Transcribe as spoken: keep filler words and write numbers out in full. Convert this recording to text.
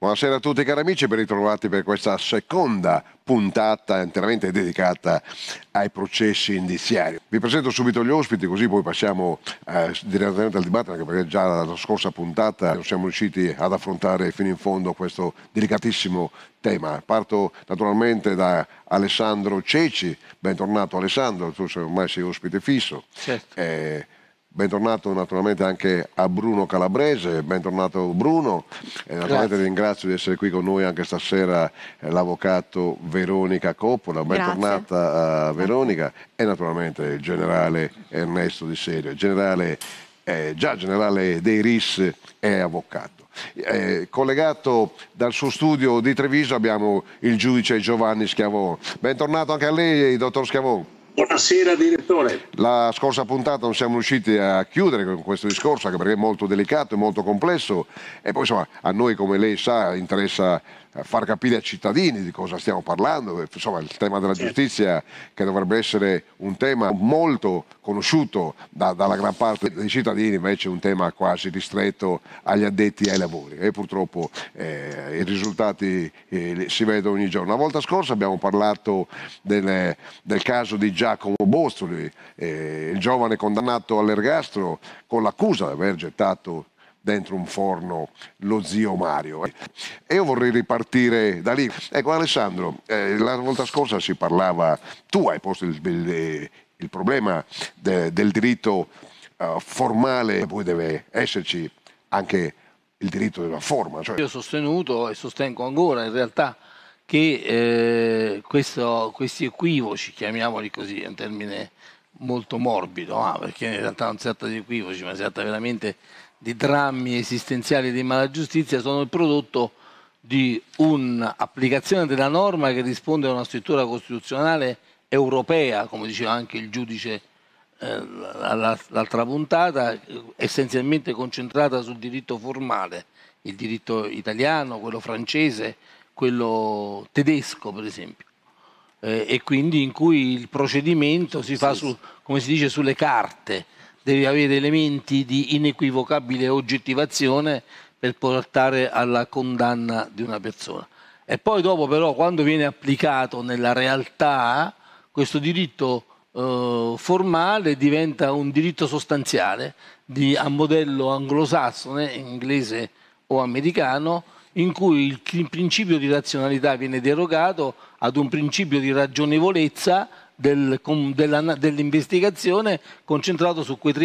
Buonasera a tutti cari amici, ben ritrovati per questa seconda puntata interamente dedicata ai processi indiziari. Vi presento subito gli ospiti così poi passiamo eh, direttamente al dibattito, anche perché già dalla scorsa puntata non siamo riusciti ad affrontare fino in fondo questo delicatissimo tema. Parto naturalmente da Alessandro Ceci. Bentornato Alessandro, tu ormai sei ospite fisso. Certo. Eh, Bentornato naturalmente anche a Bruno Calabrese, bentornato Bruno, e naturalmente Grazie. ringrazio di essere qui con noi anche stasera eh, l'avvocato Veronica Coppola, bentornata a Veronica, e naturalmente il generale Ernesto Di Serio, generale, eh, già generale dei R I S e avvocato. Eh, collegato dal suo studio di Treviso abbiamo il giudice Giovanni Schiavon. Bentornato anche a lei, dottor Schiavon. Buonasera direttore. La scorsa puntata non siamo riusciti a chiudere con questo discorso anche perché è molto delicato e molto complesso e poi insomma a noi, come lei sa, interessa far capire ai cittadini di cosa stiamo parlando. Insomma, il tema della giustizia, che dovrebbe essere un tema molto conosciuto da, dalla gran parte dei cittadini, invece è un tema quasi ristretto agli addetti ai lavori e purtroppo eh, i risultati eh, si vedono ogni giorno. La volta scorsa abbiamo parlato del, del caso di Giacomo Bostroli, eh, il giovane condannato all'ergastolo con l'accusa di aver gettato dentro un forno lo zio Mario. E io vorrei ripartire da lì. Ecco Alessandro, eh, la volta scorsa si parlava, tu hai posto il, il, il problema de, del diritto uh, formale, poi deve esserci anche il diritto della forma. Cioè... Io ho sostenuto e sostengo ancora in realtà che eh, questo, questi equivoci, chiamiamoli così, è un termine molto morbido, ah, perché in realtà non si tratta di equivoci, ma si tratta veramente di drammi esistenziali di malagiustizia, sono il prodotto di un'applicazione della norma che risponde a una struttura costituzionale europea, come diceva anche il giudice eh, l'altra puntata, essenzialmente concentrata sul diritto formale, il diritto italiano, quello francese, quello tedesco per esempio, eh, e quindi in cui il procedimento si fa, su, come si dice, sulle carte. Devi avere elementi di inequivocabile oggettivazione per portare alla condanna di una persona. E poi dopo però, quando viene applicato nella realtà, questo diritto eh, formale diventa un diritto sostanziale di, a modello anglosassone, inglese o americano, in cui il, il principio di razionalità viene derogato ad un principio di ragionevolezza del, dell'investigazione concentrato su quei tre